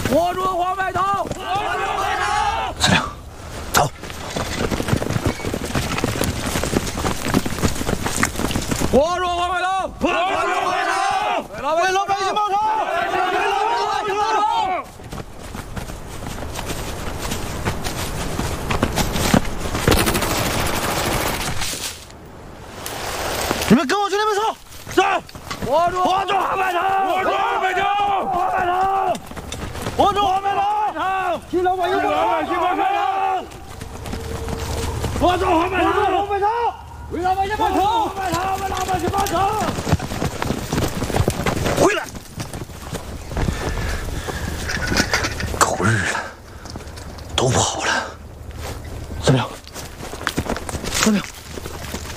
握住黄白头！ 司令，走。 握住黄白头！ 握住黄白头！ 为老百姓报仇！为老百姓报仇！ 你们跟我去那边走。 是。握住黄白头！ 握住黄白头！ 黄白头！握住黄白头！替老百姓报仇！ 握住黄白头！ 握住黄白头！为老百姓报仇！黄白头！